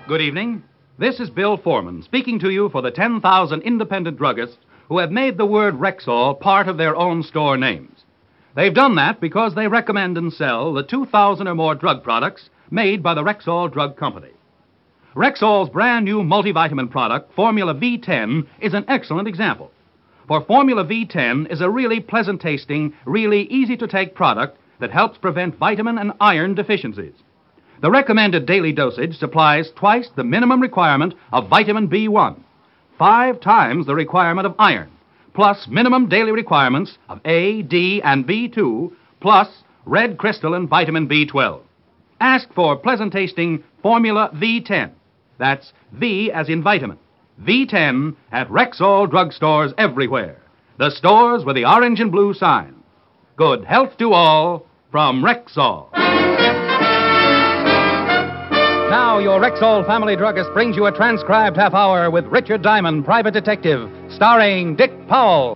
Good evening. This is Bill Foreman speaking to you for the 10,000 independent druggists who have made the word Rexall part of their own store names. They've done that because they recommend and sell the 2,000 or more drug products made by the Rexall Drug Company. Rexall's brand new multivitamin product, Formula V10, is an excellent example. For Formula V10 is a really pleasant-tasting, really easy-to-take product that helps prevent vitamin and iron deficiencies. The recommended daily dosage supplies twice the minimum requirement of vitamin B1, 5 times the requirement of iron, plus minimum daily requirements of A, D, and B2, plus red crystalline vitamin B12. Ask for pleasant-tasting Formula V10. That's V as in vitamin. V10 at Rexall drugstores everywhere. The stores with the orange and blue sign. Good health to all from Rexall. Now, your Rexall family druggist brings you a transcribed half hour with Richard Diamond, private detective, starring Dick Powell.